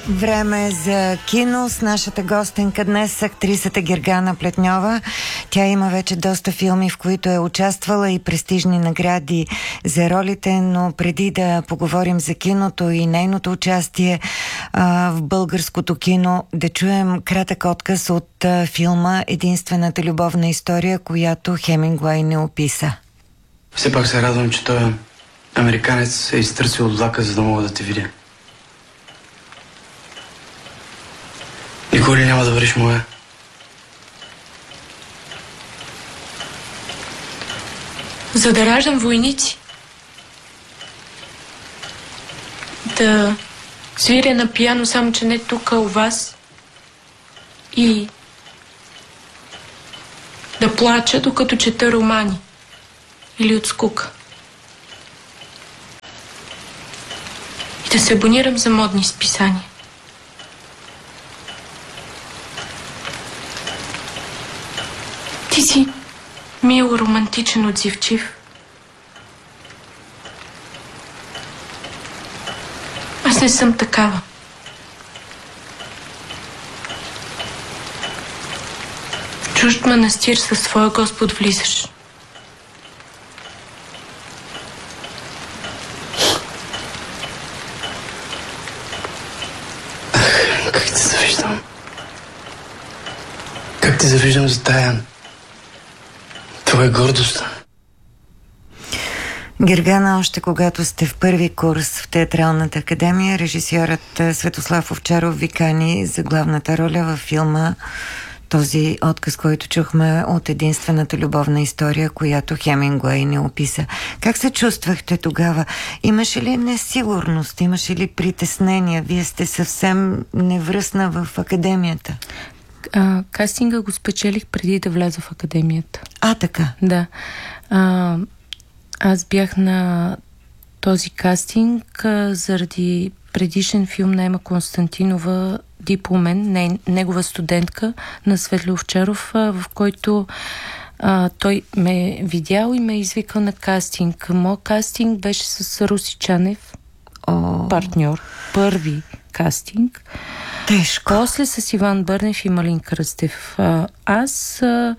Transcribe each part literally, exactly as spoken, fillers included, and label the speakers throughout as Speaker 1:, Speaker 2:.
Speaker 1: Време за кино с нашата гостенка днес, актрисата Гергана Плетньова. Тя има вече доста филми, в които е участвала и престижни награди за ролите, но преди да поговорим за киното и нейното участие а, в българското кино, да чуем кратък отказ от а, филма "Единствената любовна история", която Хемингуей не описа.
Speaker 2: Все пак се радвам, че той американец се е изтърсил от влака, за да мога да те видя. Никога ли няма да бъдеш моя?
Speaker 3: За да раждам войници. Да свиря на пиано, само че не тук, у вас. И да плача, докато чета романи. Или от скука. И да се абонирам за модни списания. Ти си мил, романтичен, отзивчив. Аз не съм такава. В чужд манастир със своя Господ влизаш.
Speaker 2: Как ти завиждам? Как ти завиждам за тая твоя гордост?
Speaker 1: Гергана, още когато сте в първи курс в Театралната академия, режисьорът Светослав Овчаров ви кани за главната роля във филма този отказ, който чухме от "Единствената любовна история", която Хемингуей не описа. Как се чувствахте тогава? Имаше ли несигурност? Имаше ли притеснения? Вие сте съвсем невръсна в академията.
Speaker 3: А, кастинга го спечелих преди да вляза в академията.
Speaker 1: А, така?
Speaker 3: Да. А, аз бях на този кастинг а, заради предишен филм на Ема Константинова "Дипломен", не, негова студентка на Светли Овчаров, а, в който а, той ме е видял и ме е извикал на кастинг. Моят кастинг беше с Руси Чанев,
Speaker 1: О.
Speaker 3: партньор. Първи кастинг.
Speaker 1: Тежко.
Speaker 3: После с Иван Бърнев и Малин Кръстев. А, аз а,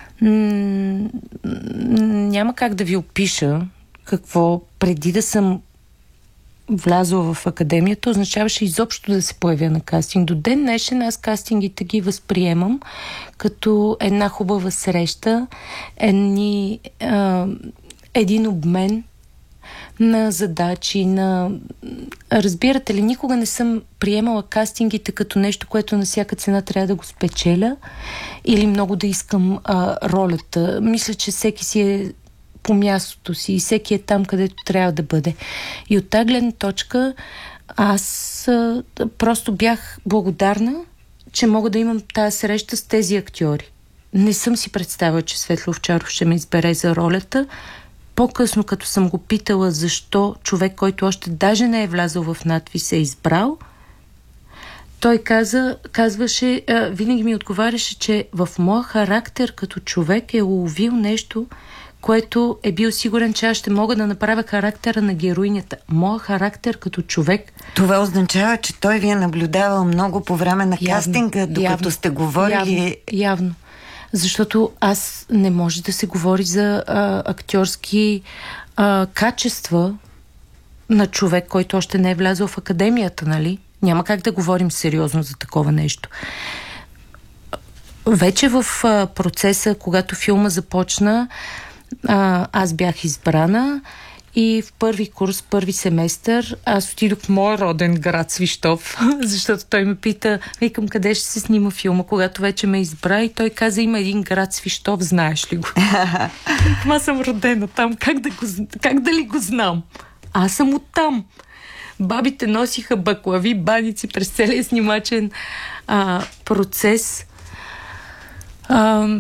Speaker 3: м- няма как да ви опиша какво преди да съм влязла в академията означаваше изобщо да се появя на кастинг. До ден днешен аз кастингите ги възприемам като една хубава среща, едни, а, един обмен на задачи, на... Разбирате ли, никога не съм приемала кастингите като нещо, което на всяка цена трябва да го спечеля или много да искам а, ролята. Мисля, че всеки си е по мястото си и всеки е там, където трябва да бъде. И от тази гледна точка аз а, просто бях благодарна, че мога да имам тази среща с тези актьори. Не съм си представила, че Светли Овчаров ще ме избере за ролята. По-късно, като съм го питала защо човек, който още даже не е влязъл в надпис, се е избрал, той каза, казваше, а, винаги ми отговаряше, че в моя характер като човек е уловил нещо, което е бил сигурен, че аз ще мога да направя характера на героинята. Моя характер като човек.
Speaker 1: Това означава, че той ви е наблюдавал много по време на
Speaker 3: явно,
Speaker 1: кастинга, докато
Speaker 3: явно,
Speaker 1: сте говорили.
Speaker 3: Явно, явно. Защото аз не може да се говори за а, актьорски а, качества на човек, който още не е влязъл в академията, нали? Няма как да говорим сериозно за такова нещо. Вече в а, процеса, когато филма започна, а, аз бях избрана и в първи курс, първи семестър, аз отидох в моя роден град Свищов, защото той ме пита, викам, къде ще се снима филма, когато вече ме избра, и той каза, има един град Свищов, знаеш ли го? Аз съм родена там, как да, го, как да ли го знам? Аз съм оттам. Бабите носиха баклави, баници през целия снимачен а, процес. А,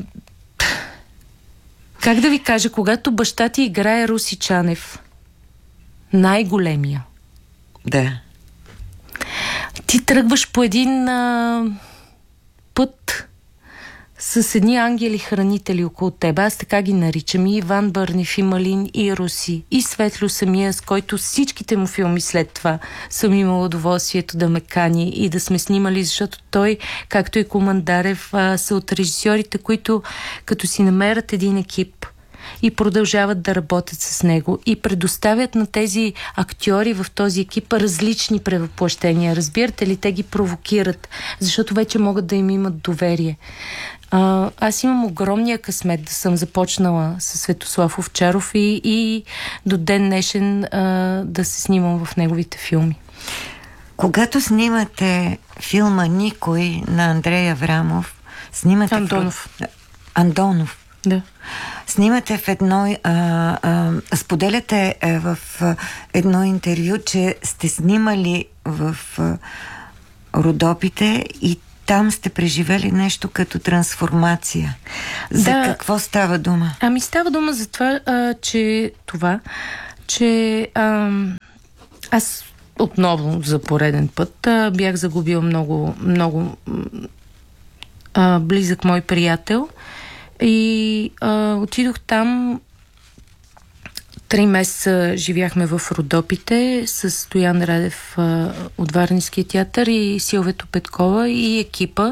Speaker 3: как да ви кажа, когато баща ти играе Руси Чанев, най-големия.
Speaker 1: Да.
Speaker 3: Ти тръгваш по един а, път с едни ангели-хранители около теб. Аз така ги наричам. И Иван Бърнев, и Малин, и Руси, и Светло самия, с който всичките му филми след това съм имала удоволствието да ме кани и да сме снимали, защото той, както и Командарев, са от режисьорите, които като си намерят един екип и продължават да работят с него и предоставят на тези актьори в този екип различни превъплъщения. Разбирате ли? Те ги провокират, защото вече могат да им имат доверие. А, аз имам огромния късмет да съм започнала с Светослав Овчаров и, и до ден днешен а, да се снимам в неговите филми.
Speaker 1: Когато снимате филма «Никой» на Андрей Аврамов, снимате...
Speaker 3: Андонов.
Speaker 1: В... Андонов.
Speaker 3: Да.
Speaker 1: Снимате в едно... А, а, споделяте а, в а, едно интервю, че сте снимали в а, Родопите и там сте преживели нещо като трансформация. За
Speaker 3: да.
Speaker 1: Какво става дума?
Speaker 3: Ами става дума за това, а, че това, че а, аз отново за пореден път а, бях загубила много, много а, близък мой приятел и а, отидох там. Три месеца живяхме в Родопите с Стоян Радев а, от Варненския театър и Силвето Петкова и екипа.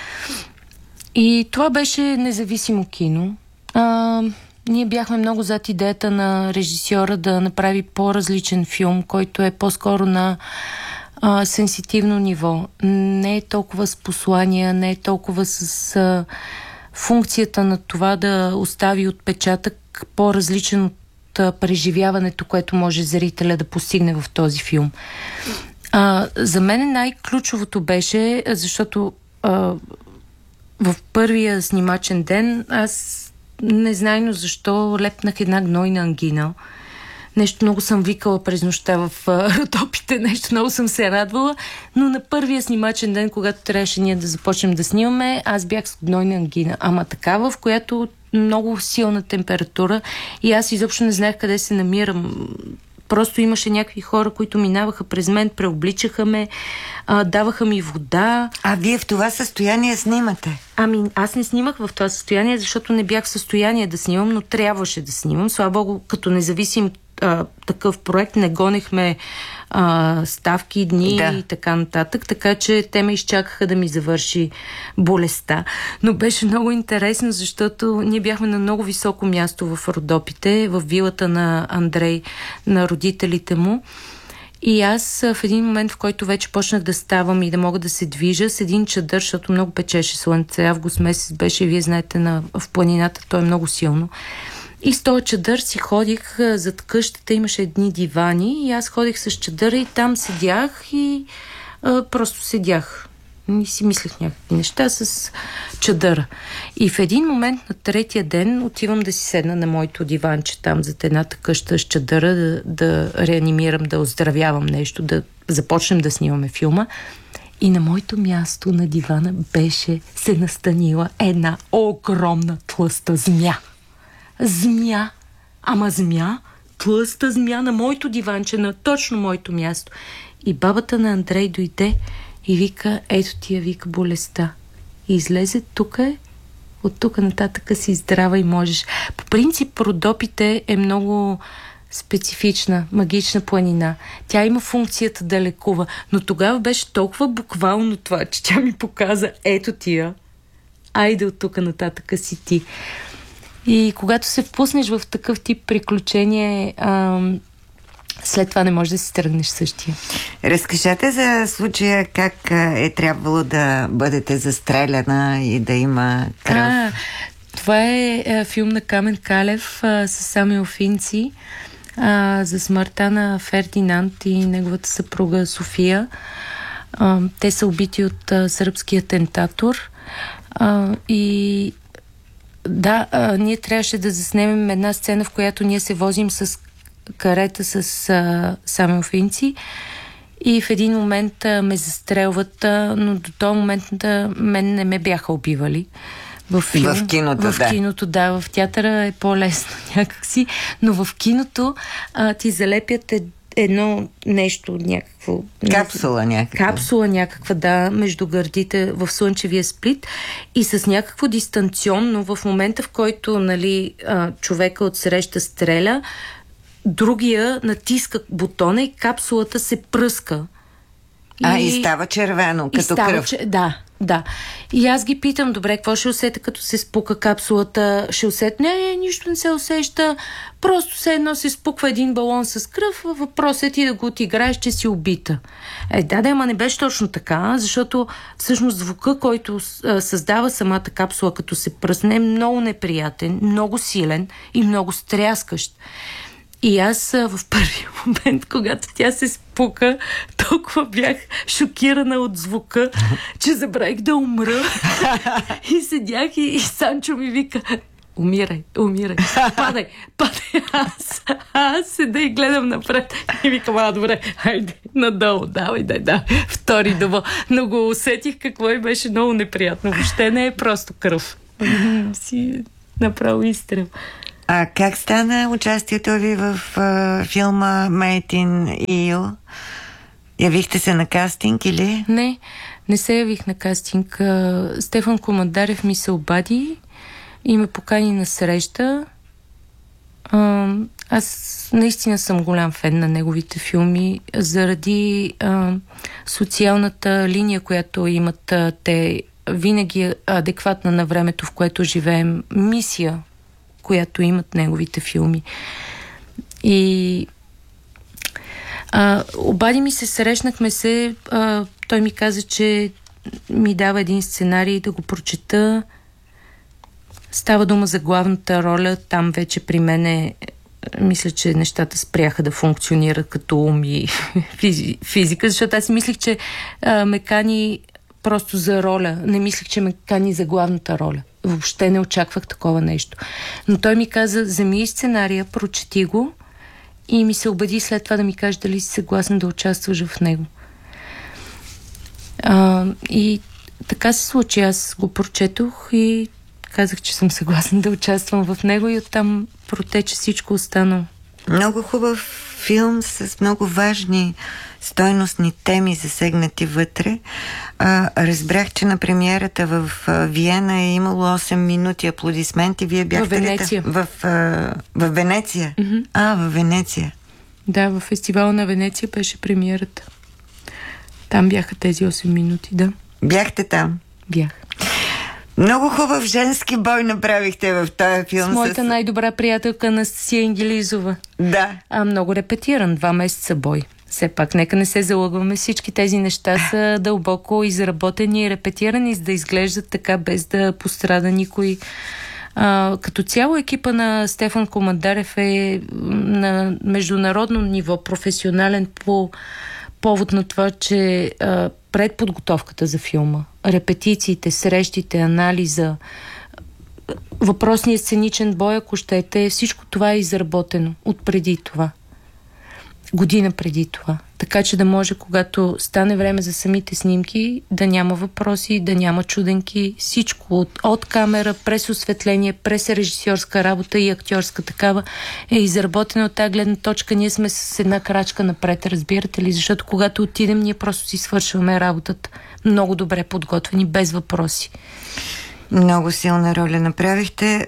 Speaker 3: И това беше независимо кино. А, ние бяхме много зад идеята на режисьора да направи по-различен филм, който е по-скоро на а, сенситивно ниво. Не е толкова с послания, не е толкова с а, функцията на това да остави отпечатък по-различен от преживяването, което може зрителя да постигне в този филм. А, за мен най-ключовото беше, защото а, в първия снимачен ден аз незнайно защо лепнах една гнойна ангина. Нещо много съм викала през нощта в а, Родопите, нещо много съм се радвала, но на първия снимачен ден, когато трябваше ние да започнем да снимаме, аз бях с гнойна ангина. Ама такава, в която много силна температура и аз изобщо не знаех къде се намирам. Просто имаше някакви хора, които минаваха през мен, преобличаха ме, а, даваха ми вода.
Speaker 1: А вие в това състояние снимате?
Speaker 3: Ами аз не снимах в това състояние, защото не бях в състояние да снимам, но трябваше да снимам. Слава Богу, като независим а, такъв проект, не гонехме а, ставки, дни да. И така нататък, така че те ме изчакаха да ми завърши болестта. Но беше много интересно, защото ние бяхме на много високо място в Родопите, в вилата на Андрей, на родителите му. И аз в един момент, в който вече почнах да ставам и да мога да се движа с един чадър, защото много печеше слънце, август месец беше, вие знаете, на, в планината, то е много силно. И с този чадър си ходих зад къщата, имаше едни дивани и аз ходих с чадъра и там седях и а, просто седях. И си мислех някакви неща с чадъра. И в един момент на третия ден отивам да си седна на моето диванче там зад едната къща с чадъра, да, да реанимирам, да оздравявам нещо, да започнем да снимаме филма. И на моето място на дивана беше се настанила една огромна тлъста змия. Змия, ама змия, тлъста змия на моето диванче, на точно моето място. И бабата на Андрей дойде и вика, ето ти я, вика, болестта. И излезе, тук е, от тук нататък си здрава и можеш. По принцип, Родопите е много специфична, магична планина. Тя има функцията да лекува, но тогава беше толкова буквално това, че тя ми показа, ето ти я, айде от тук нататък си ти. И когато се впуснеш в такъв тип приключение, ам, след това не можеш да си тръгнеш същия.
Speaker 1: Разкажете за случая как е трябвало да бъдете застреляна и да има кръв.
Speaker 3: А, това е, е филм на Камен Калев а, с Самуил Финци а, за смъртта на Фердинанд и неговата съпруга София. А, те са убити от а, сръбски атентатор а, и да, а, ние трябваше да заснемем една сцена, в която ние се возим с карета с а, Самуил Финци и в един момент а, ме застрелват, а, но до този момент а, мен не ме бяха убивали. В, филм,
Speaker 1: в киното,
Speaker 3: в
Speaker 1: да.
Speaker 3: киното, да. В театъра е по-лесно някакси, но в киното а, ти залепят едно нещо, някакво...
Speaker 1: Капсула някаква.
Speaker 3: Капсула някаква, да, между гърдите в слънчевия сплит и с някакво дистанционно в момента, в който, нали, човека отсреща стреля, другия натиска бутона и капсулата се пръска.
Speaker 1: А, и, и става червено, като става, кръв.
Speaker 3: Че, да, да. И аз ги питам, добре, какво ще усета, като се спука капсулата? Ще усета? Не, не, нищо не се усеща. Просто се едно се спуква един балон с кръв. Въпросът е ти да го отиграеш, че си убита. Е, да, да, ама не беше точно така, защото всъщност звука, който а, създава самата капсула, като се пръсне, е много неприятен, много силен и много стряскащ. И аз а, в първия момент, когато тя се спука, толкова бях шокирана от звука, че забравих да умра. И седях и, и Санчо ми вика: умирай, умирай, падай, падай. Аз, аз седа и гледам напред. И викам: а, добре, хайде, надолу, давай, дай, да. Втори дъбъл. Но го усетих какво и беше много неприятно. Въобще не е просто кръв. Си направо изстрел.
Speaker 1: А как стана участието ви в а, филма Made in и ю? Явихте се на кастинг или?
Speaker 3: Не, не се явих на кастинг. Стефан Командарев ми се обади и ме покани на среща. А, аз наистина съм голям фен на неговите филми заради а, социалната линия, която имат а, те, винаги е адекватна на времето, в което живеем, мисия, която имат неговите филми. И а, обади ми се, срещнахме се, а, той ми каза, че ми дава един сценарий да го прочета. Става дума за главната роля. Там вече при мене мисля, че нещата спряха да функционират като ум и физи, физика, защото аз си мислих, че а, ме кани просто за роля. Не мислих, че ме кани за главната роля. Въобще не очаквах такова нещо. Но той ми каза: вземи сценария, прочети го, и ми се убеди след това да ми каже дали си съгласен да участваш в него. А, и така се случи. Аз го прочетох и казах, че съм съгласен да участвам в него, и оттам протече всичко останало.
Speaker 1: Много хубав филм с много важни стойностни теми засегнати вътре. А, разбрах, че на премиерата в а, Виена е имало осем минути аплодисменти. Вие бяхте
Speaker 3: в Венеция.
Speaker 1: В, а, в Венеция?
Speaker 3: Mm-hmm.
Speaker 1: А, в Венеция.
Speaker 3: Да, в фестивала на Венеция беше премиерата. Там бяха тези осем минути, да.
Speaker 1: Бяхте там?
Speaker 3: Бях.
Speaker 1: Много хубав женски бой направихте в този филм.
Speaker 3: С моята с... най-добра приятелка Анастасия Ингелизова.
Speaker 1: Да.
Speaker 3: А, много репетиран, два месеца бой. Все пак, нека не се залъгваме. Всички тези неща са дълбоко изработени и репетирани, за да изглеждат така, без да пострада никой. А, като цяло екипа на Стефан Командарев е на международно ниво, професионален по повод на това, че а, пред подготовката за филма, репетициите, срещите, анализа, въпросният сценичен бой, ако щете, всичко това е изработено от преди това. Година преди това. Така че да може, когато стане време за самите снимки, да няма въпроси, да няма чуденки. Всичко от, от камера, през осветление, през режисьорска работа и актьорска такава е изработено от тази гледна точка. Ние сме с една крачка напред, разбирате ли? Защото когато отидем, ние просто си свършваме работата. Много добре подготвени, без въпроси.
Speaker 1: Много силна роля направихте.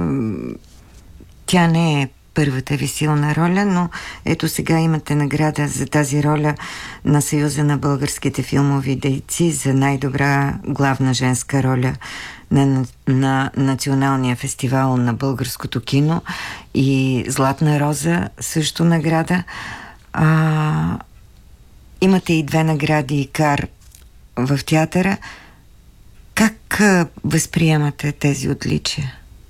Speaker 1: Тя не е първата ви силна роля, но ето сега имате награда за тази роля на Съюза на българските филмови дейци за най-добра главна женска роля на, на Националния фестивал на българското кино, и Златна роза също награда. А, имате и две награди ИКАР в театъра. Как възприемате тези отличия?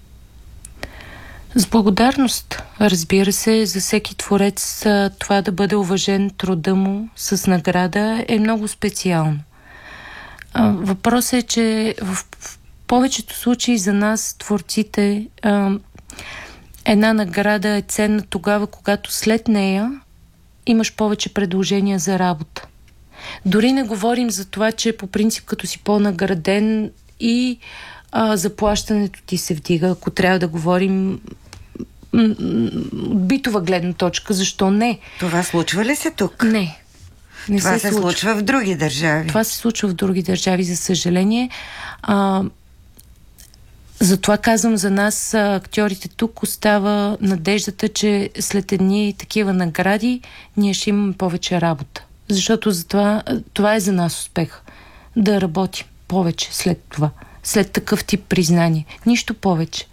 Speaker 3: С благодарност, разбира се, за всеки творец това да бъде уважен труда му с награда е много специално. Въпросът е, че в повечето случаи за нас, творците, една награда е ценна тогава, когато след нея имаш повече предложения за работа. Дори не говорим за това, че по принцип като си по-награден и а, заплащането ти се вдига. Ако трябва да говорим битова гледна точка. Защо не?
Speaker 1: Това случва ли се тук?
Speaker 3: Не. Не
Speaker 1: Това
Speaker 3: се,
Speaker 1: се
Speaker 3: случва.
Speaker 1: случва в други държави.
Speaker 3: Това се случва в други държави, за съжаление. А, затова казвам, за нас, актьорите тук, остава надеждата, че след едни такива награди ние ще имаме повече работа. Защото за това, това е за нас успех. Да работим повече след това. След такъв тип признание. Нищо повече.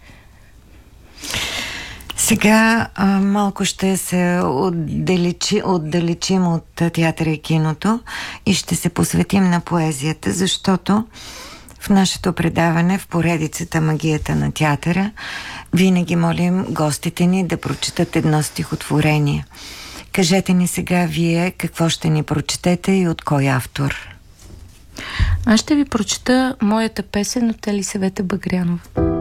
Speaker 1: Сега а, малко ще се отдалечи, отдалечим от театъра и киното и ще се посветим на поезията, защото в нашето предаване, в поредицата Магията на театъра, винаги молим гостите ни да прочитат едно стихотворение. Кажете ни сега вие какво ще ни прочетете и от кой автор?
Speaker 3: Аз ще ви прочета моята песен от Елисавета Багрянова.